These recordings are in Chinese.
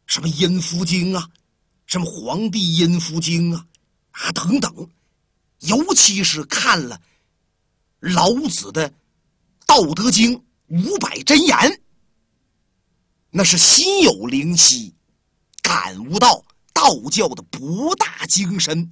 什么阴符经啊，什么黄帝阴符经啊，等等，尤其是看了老子的《道德经》500真言，那是心有灵犀，感悟到道教的博大精深。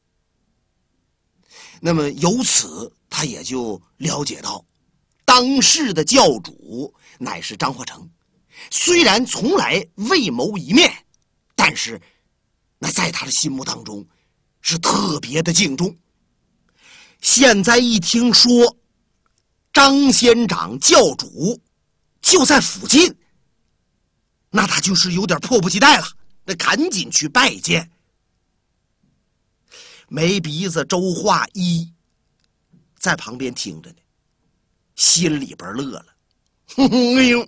那么由此他也就了解到，当世的教主乃是张化成，虽然从来未谋一面，但是那在他的心目当中是特别的敬重。现在一听说张仙长教主就在附近，那他就是有点迫不及待了，那赶紧去拜见。没鼻子周化一在旁边听着呢，心里边乐了。哎呦，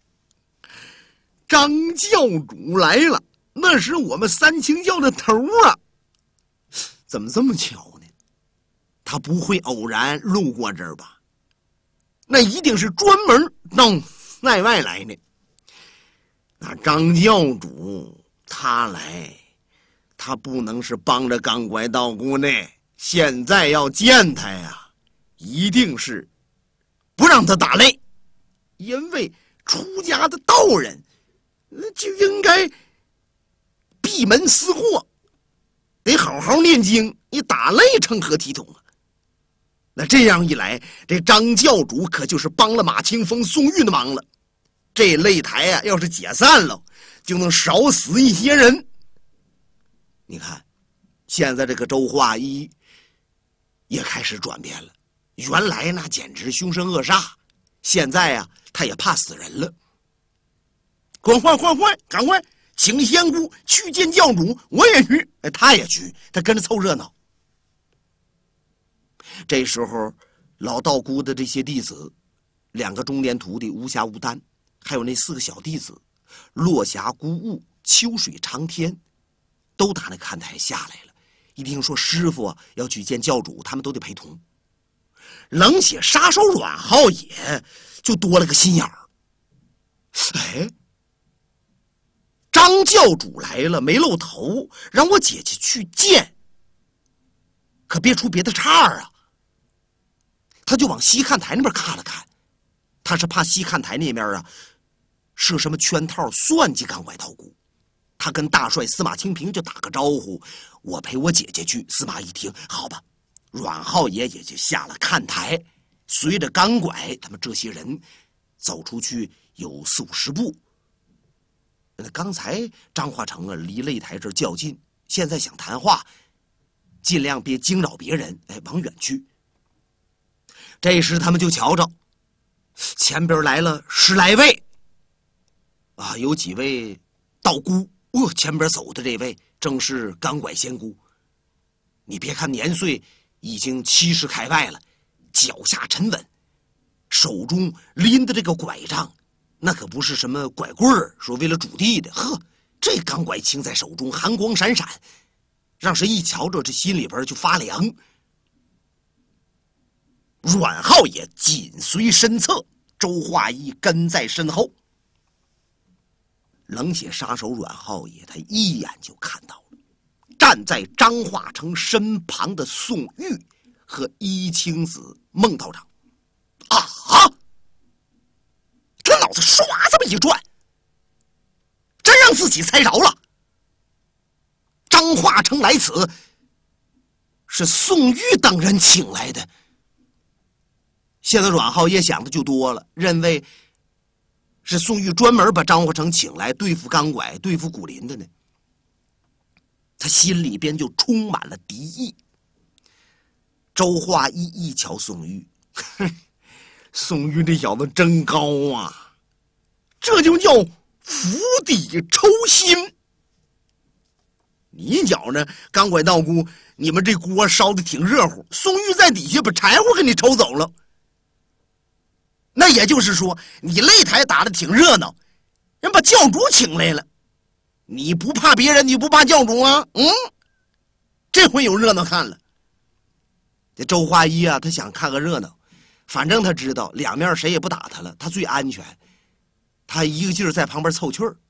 张教主来了，那是我们三清教的头啊！怎么这么巧呢？他不会偶然路过这儿吧？那一定是专门到内外来呢。那张教主他来，他不能是帮着钢拐道姑呢。现在要见他呀，一定是不让他打擂，因为出家的道人就应该闭门思过，得好好念经，你打擂成何体统啊？那这样一来，这张教主可就是帮了马清风、宋玉的忙了。这擂台啊，要是解散了，就能少死一些人。你看，现在这个周化一也开始转变了。原来那简直凶神恶煞，现在啊，他也怕死人了。快，赶快，请仙姑去见教主，我也去。他也去，他跟着凑热闹。这时候，老道姑的这些弟子，2个中年徒弟无暇无担，还有那4个小弟子落霞孤鹜、秋水长天，都打那看台下来了。一听说师傅要去见教主，他们都得陪同。冷血杀手阮浩也就多了个心眼儿。哎，张教主来了没露头，让我姐姐去见，可别出别的岔儿啊。他就往西看台那边看了看，他是怕西看台那边啊设什么圈套算计钢拐道姑。他跟大帅司马清平就打个招呼，我陪我姐姐去。司马一听，好吧，阮浩爷也就下了看台，随着钢拐他们这些人走出去有40、50步。刚才张化成啊离擂台这儿较近，现在想谈话，尽量别惊扰别人，往远去。这时他们就瞧着前边来了10来位啊，有几位道姑。前边走的这位正是钢拐仙姑。你别看年岁已经70开外了，脚下沉稳，手中拎的这个拐杖，那可不是什么拐棍儿，说为了主地的。呵，这钢拐擎在手中，寒光闪闪，让谁一瞧着这心里边就发凉。阮浩也紧随身侧，周化一跟在身后。冷血杀手阮浩也他一眼就看到了站在张化成身旁的宋玉和一清子孟道长。啊！他脑子唰这么一转，真让自己猜着了。张化成来此是宋玉等人请来的。现在阮浩也想的就多了，认为是宋玉专门把张化成请来对付钢拐、对付古林的呢。他心里边就充满了敌意。周化一瞧宋玉，宋玉这小子真高啊，这就叫釜底抽薪。你觉着钢拐道姑，你们这锅烧的挺热乎，宋玉在底下把柴火给你抽走了。那也就是说，你擂台打得挺热闹，人把教主请来了，你不怕别人，你不怕教主啊？这回有热闹看了。这周化一啊，他想看个热闹，反正他知道两面谁也不打他了，他最安全，他一个劲儿在旁边凑趣儿。